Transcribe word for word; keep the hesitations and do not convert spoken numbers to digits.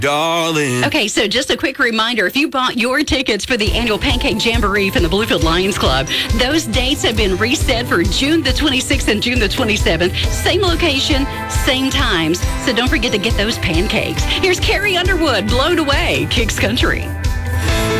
darling. Okay, so just a quick reminder, if you bought your tickets for the annual Pancake Jamboree from the Bluefield Lions Club, those dates have been reset for June the twenty-sixth and June the twenty-seventh. Same location, same times. So don't forget to get those pancakes. Here's Carrie Underwood, Blown Away, Kicks Country.